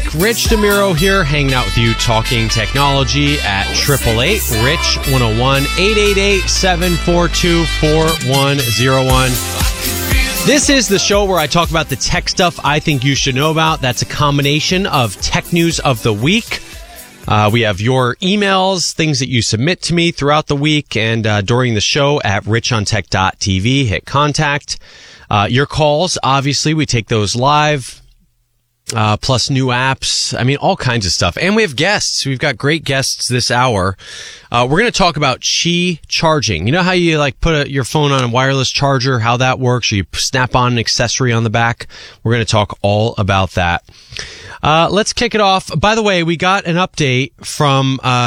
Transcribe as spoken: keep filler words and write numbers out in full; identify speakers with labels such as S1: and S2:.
S1: Rich DeMiro here, hanging out with you, talking technology at triple eight Rich one oh one, eight eight eight, seven four two, four one oh one. This is the show where I talk about the tech stuff I think you should know about. That's a combination of tech news of the week. Uh, we have your emails, things that you submit to me throughout the week and uh, during the show at rich on tech dot t v. Hit contact. Uh, your calls, obviously, we take those live. Uh, plus new apps. I mean, all kinds of stuff. And we have guests. We've got great guests this hour. Uh, we're going to talk about Qi charging. You know how you like put a, your phone on a wireless charger, how that works, or you snap on an accessory on the back? We're going to talk all about that. Uh, let's kick it off. By the way, we got an update from, uh,